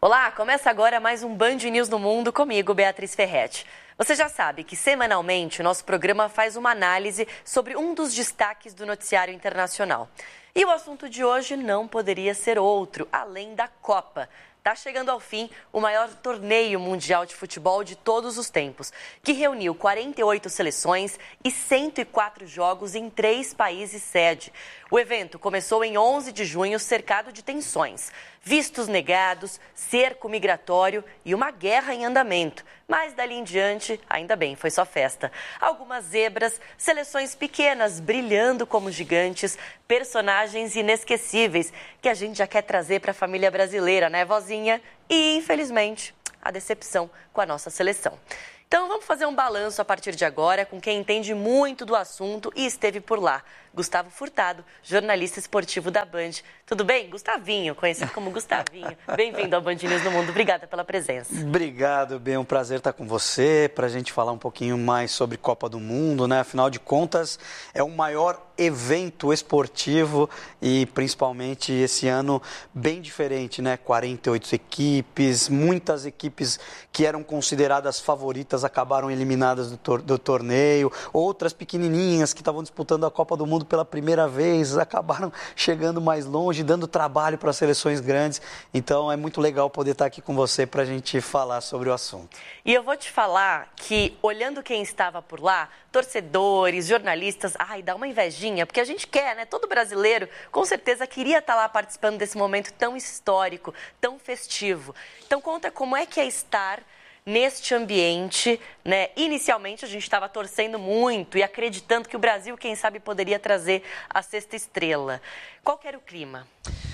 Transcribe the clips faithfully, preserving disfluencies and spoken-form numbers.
Olá, começa agora mais um Band News no Mundo comigo, Beatriz Ferretti. Você já sabe que semanalmente o nosso programa faz uma análise sobre um dos destaques do noticiário internacional. E o assunto de hoje não poderia ser outro, além da Copa. Está chegando ao fim o maior torneio mundial de futebol de todos os tempos, que reuniu quarenta e oito seleções e cento e quatro jogos em três países sede. O evento começou em onze de junho, cercado de tensões, vistos negados, cerco migratório e uma guerra em andamento. Mas dali em diante, ainda bem, foi só festa. Algumas zebras, seleções pequenas brilhando como gigantes, personagens inesquecíveis que a gente já quer trazer para a família brasileira, né, vozinha? E, infelizmente, a decepção com a nossa seleção. Então, vamos fazer um balanço a partir de agora com quem entende muito do assunto e esteve por lá. Gustavo Furtado, jornalista esportivo da Band. Tudo bem? Gustavinho, conhecido como Gustavinho. Bem-vindo ao Band News no Mundo. Obrigada pela presença. Obrigado, bem, um prazer estar com você, para a gente falar um pouquinho mais sobre Copa do Mundo, né? Afinal de contas, é o maior evento esportivo e principalmente esse ano bem diferente, né? quarenta e oito equipes, muitas equipes que eram consideradas favoritas acabaram eliminadas do, tor- do torneio, outras pequenininhas que estavam disputando a Copa do Mundo pela primeira vez acabaram chegando mais longe, dando trabalho para seleções grandes. Então é muito legal poder estar aqui com você para a gente falar sobre o assunto. E eu vou te falar que, olhando quem estava por lá, torcedores, jornalistas, ai, dá uma invejinha, porque a gente quer, né? Todo brasileiro, com certeza, queria estar lá participando desse momento tão histórico, tão festivo. Então, conta como é que é estar neste ambiente, né? Inicialmente, a gente estava torcendo muito e acreditando que o Brasil, quem sabe, poderia trazer a sexta estrela. Qual que era o clima?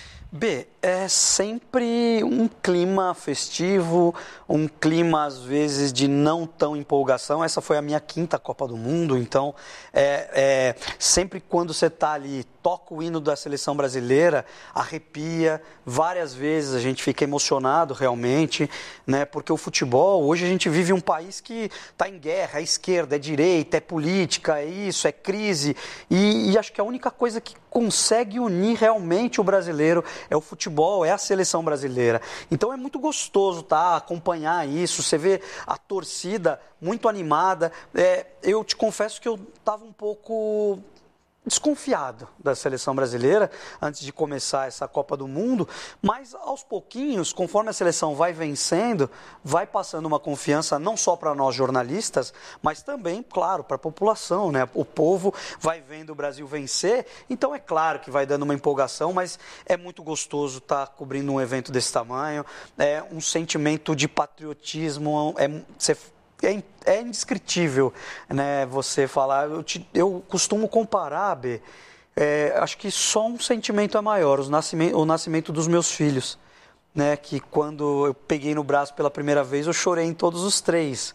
B, é sempre um clima festivo, um clima às vezes de não tão empolgação. Essa foi a minha quinta Copa do Mundo, então é, é, sempre quando você está ali, toca o hino da seleção brasileira, arrepia, várias vezes a gente fica emocionado realmente, né? Porque o futebol, hoje a gente vive um país que está em guerra, é esquerda, é direita, é política, é isso, é crise, e, e acho que a única coisa que consegue unir realmente o brasileiro é o futebol, é a seleção brasileira. Então é muito gostoso, tá, acompanhar isso, você vê a torcida muito animada. É, eu te confesso que eu estava um pouco desconfiado da seleção brasileira antes de começar essa Copa do Mundo, mas aos pouquinhos, conforme a seleção vai vencendo, vai passando uma confiança não só para nós jornalistas, mas também, claro, para a população, né? O povo vai vendo o Brasil vencer, então é claro que vai dando uma empolgação, mas é muito gostoso estar cobrindo um evento desse tamanho, é um sentimento de patriotismo, é, você É, é indescritível, né, você falar. Eu, te, eu costumo comparar, B, é, acho que só um sentimento é maior, o nascimento, o nascimento dos meus filhos, né, que quando eu peguei no braço pela primeira vez, eu chorei em todos os três.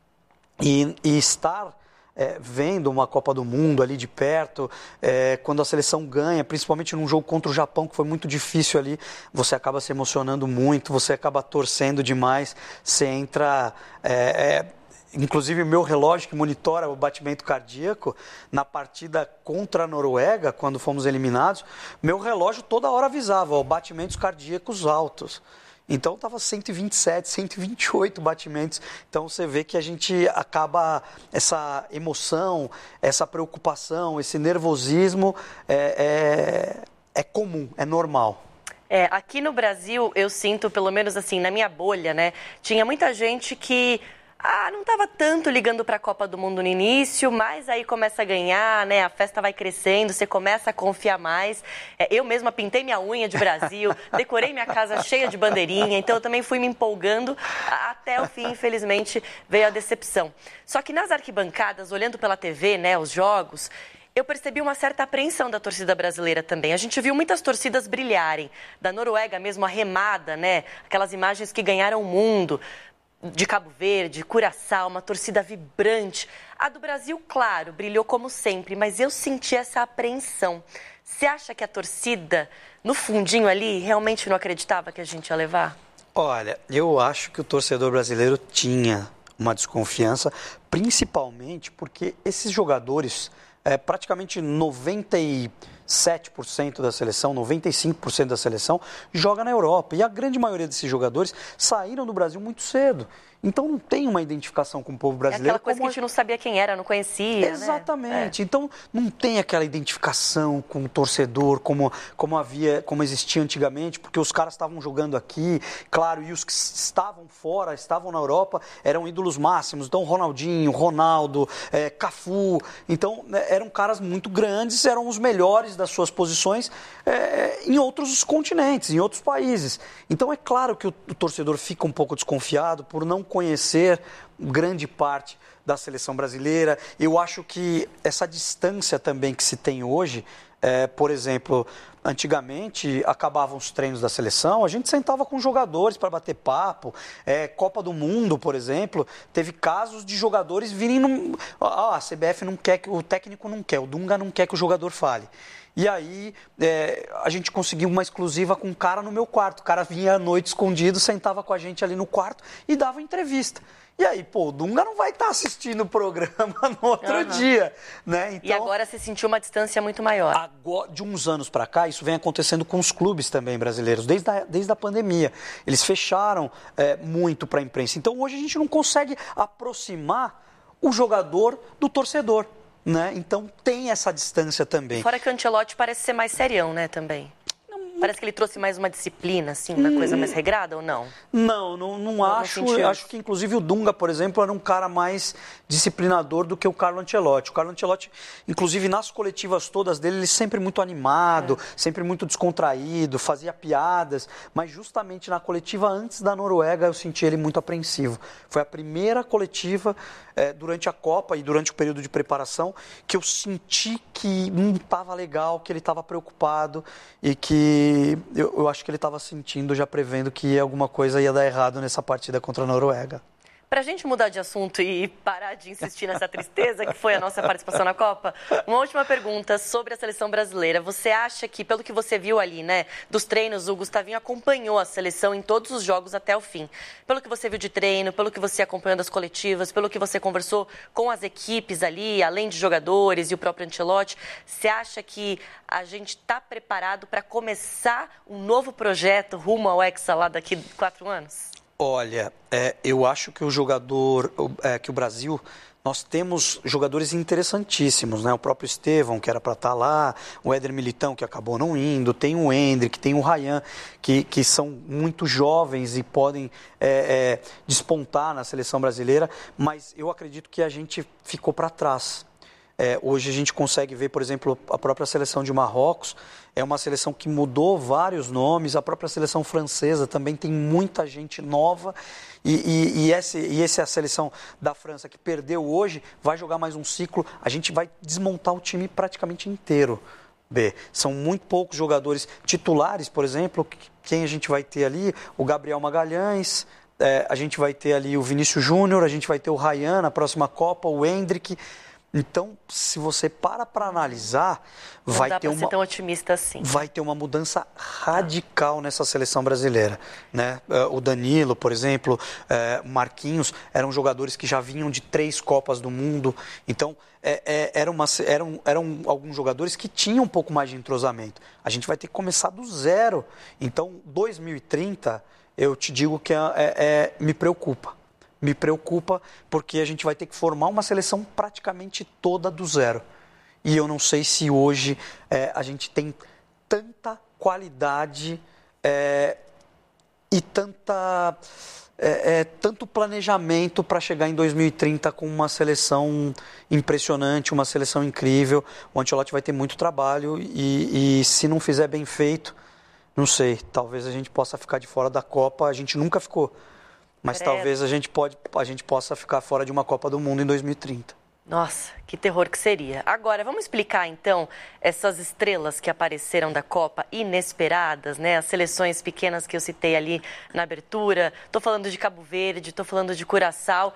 E, e estar é, vendo uma Copa do Mundo ali de perto, é, quando a seleção ganha, principalmente num jogo contra o Japão, que foi muito difícil ali, você acaba se emocionando muito, você acaba torcendo demais, você entra... É, é, inclusive o meu relógio que monitora o batimento cardíaco, na partida contra a Noruega, quando fomos eliminados, meu relógio toda hora avisava, ó, batimentos cardíacos altos. Então estava cento e vinte e sete, cento e vinte e oito batimentos. Então você vê que a gente acaba, essa emoção, essa preocupação, esse nervosismo é, é, é comum, é normal. É, aqui no Brasil, eu sinto, pelo menos assim, na minha bolha, né? Tinha muita gente que ah, não estava tanto ligando para a Copa do Mundo no início, mas aí começa a ganhar, né? A festa vai crescendo, você começa a confiar mais. É, eu mesma pintei minha unha de Brasil, decorei minha casa cheia de bandeirinha, então eu também fui me empolgando até o fim, infelizmente, veio a decepção. Só que nas arquibancadas, olhando pela T V, né, os jogos, eu percebi uma certa apreensão da torcida brasileira também. A gente viu muitas torcidas brilharem, da Noruega mesmo, a remada, né? Aquelas imagens que ganharam o mundo, de Cabo Verde, Curaçao, uma torcida vibrante. A do Brasil, claro, brilhou como sempre, mas eu senti essa apreensão. Você acha que a torcida, no fundinho ali, realmente não acreditava que a gente ia levar? Olha, eu acho que o torcedor brasileiro tinha uma desconfiança, principalmente porque esses jogadores, é, praticamente noventa e sete por cento da seleção, noventa e cinco por cento da seleção joga na Europa. E a grande maioria desses jogadores saíram do Brasil muito cedo. Então não tem uma identificação com o povo brasileiro. É aquela coisa que a gente não sabia quem era, não conhecia. Exatamente. Né? É. Então não tem aquela identificação com o torcedor como, como havia, como existia antigamente, porque os caras estavam jogando aqui, claro, e os que estavam fora, estavam na Europa, eram ídolos máximos. Então Ronaldinho, Ronaldo, é, Cafu. Então né, eram caras muito grandes, eram os melhores das suas posições é, em outros continentes, em outros países. Então é claro que o, o torcedor fica um pouco desconfiado por não conhecer grande parte da seleção brasileira. Eu acho que essa distância também que se tem hoje, é, por exemplo, antigamente acabavam os treinos da seleção, a gente sentava com jogadores para bater papo. É, Copa do Mundo, por exemplo, teve casos de jogadores virem num... Ah, a C B F não quer, que o técnico não quer, o Dunga não quer que o jogador fale. E aí é, a gente conseguiu uma exclusiva com um cara no meu quarto. O cara vinha à noite escondido, sentava com a gente ali no quarto e dava entrevista. E aí, pô, o Dunga não vai estar assistindo o programa no outro uhum. dia, né? Então, e agora você sentiu uma distância muito maior. Agora, de uns anos para cá, isso vem acontecendo com os clubes também brasileiros, desde a, desde a pandemia. Eles fecharam é, muito para a imprensa. Então, hoje a gente não consegue aproximar o jogador do torcedor, né? Então, tem essa distância também. Fora que o Ancelotti parece ser mais serião, né, também. Parece que ele trouxe mais uma disciplina, assim, uma hum, coisa mais regrada ou não? Não, não, não, não acho. Eu acho que, inclusive, o Dunga, por exemplo, era um cara mais disciplinador do que o Carlo Ancelotti. O Carlo Ancelotti, inclusive, nas coletivas todas dele, ele sempre muito animado, é. sempre muito descontraído, fazia piadas. Mas, justamente, na coletiva antes da Noruega, eu senti ele muito apreensivo. Foi a primeira coletiva é, durante a Copa e durante o período de preparação que eu senti que não estava legal, que ele estava preocupado e que Eu, eu acho que ele estava sentindo, já prevendo que alguma coisa ia dar errado nessa partida contra a Noruega. Para a gente mudar de assunto e parar de insistir nessa tristeza que foi a nossa participação na Copa, uma última pergunta sobre a seleção brasileira. Você acha que, pelo que você viu ali, né, dos treinos, o Gustavinho acompanhou a seleção em todos os jogos até o fim? Pelo que você viu de treino, pelo que você acompanhou das coletivas, pelo que você conversou com as equipes ali, além de jogadores e o próprio Ancelotti, você acha que a gente está preparado para começar um novo projeto rumo ao Hexa lá daqui a quatro anos? Olha, é, eu acho que o jogador, é, que o Brasil, nós temos jogadores interessantíssimos, né? O próprio Estevão, que era para estar lá, o Éder Militão, que acabou não indo, tem o Endrick, tem o Ryan, que, que são muito jovens e podem é, é, despontar na seleção brasileira, mas eu acredito que a gente ficou para trás. É, hoje a gente consegue ver, por exemplo, a própria seleção de Marrocos, é uma seleção que mudou vários nomes, a própria seleção francesa também tem muita gente nova, e, e, e, essa, e essa é a seleção da França que perdeu hoje, vai jogar mais um ciclo, a gente vai desmontar o time praticamente inteiro. B. São muito poucos jogadores titulares, por exemplo, quem a gente vai ter ali? O Gabriel Magalhães, é, a gente vai ter ali o Vinícius Júnior, a gente vai ter o Ryan na próxima Copa, o Endrick. Então, se você para para analisar, não vai dá ter pra uma ser tão otimista assim. Vai ter uma mudança radical nessa seleção brasileira, né? O Danilo, por exemplo, o Marquinhos, eram jogadores que já vinham de três Copas do Mundo. Então, é, é, era uma, eram, eram alguns jogadores que tinham um pouco mais de entrosamento. A gente vai ter que começar do zero. Então, dois mil e trinta, eu te digo que é, é, me preocupa. Me preocupa porque a gente vai ter que formar uma seleção praticamente toda do zero. E eu não sei se hoje é, a gente tem tanta qualidade é, e tanta, é, é, tanto planejamento para chegar em dois mil e trinta com uma seleção impressionante, uma seleção incrível. O Ancelotti vai ter muito trabalho e, e se não fizer bem feito, não sei, talvez a gente possa ficar de fora da Copa. A gente nunca ficou. Mas Credo. talvez a gente, pode, a gente possa ficar fora de uma Copa do Mundo em dois mil e trinta. Nossa, que terror que seria. Agora, vamos explicar então essas estrelas que apareceram da Copa inesperadas, né? As seleções pequenas que eu citei ali na abertura. Estou falando de Cabo Verde, estou falando de Curaçao.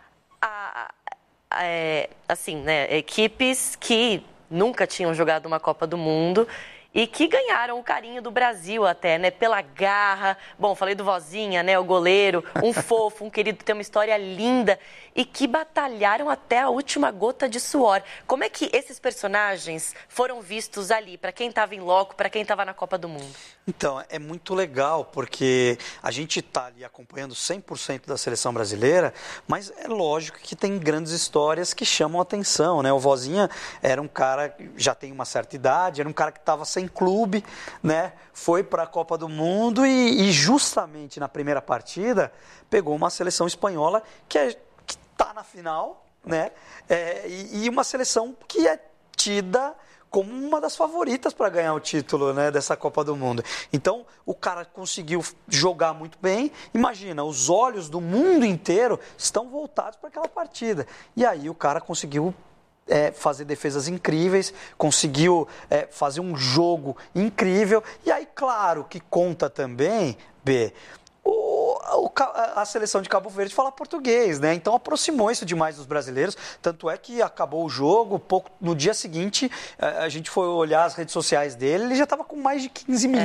A, a, é, assim, né? Equipes que nunca tinham jogado uma Copa do Mundo e que ganharam o carinho do Brasil até, né? Pela garra. Bom, falei do Vozinha, né? O goleiro, um fofo, um querido, tem uma história linda e que batalharam até a última gota de suor. Como é que esses personagens foram vistos ali, para quem estava em loco, para quem estava na Copa do Mundo? Então, é muito legal, porque a gente está ali acompanhando cem por cento da seleção brasileira, mas é lógico que tem grandes histórias que chamam a atenção, né? O Vozinha era um cara que já tem uma certa idade, era um cara que estava sem clube, né? Foi para a Copa do Mundo e, e justamente na primeira partida pegou uma seleção espanhola que é, está na final, né? É, e, e uma seleção que é tida como uma das favoritas para ganhar o título, né, dessa Copa do Mundo. Então, o cara conseguiu jogar muito bem. Imagina, os olhos do mundo inteiro estão voltados para aquela partida. E aí o cara conseguiu é, fazer defesas incríveis, conseguiu é, fazer um jogo incrível. E aí, claro, que conta também, B, O, a seleção de Cabo Verde fala português, né? Então aproximou isso demais dos brasileiros. Tanto é que acabou o jogo, pouco, no dia seguinte a gente foi olhar as redes sociais dele, ele já estava com mais de quinze milhões